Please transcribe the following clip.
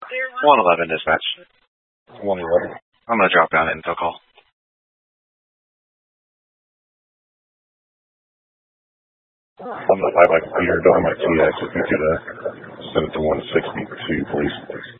111 dispatch. 111. I'm going to drop down an info call. I'm going to buy my computer, don't have my TX. If you could send it to 162, please.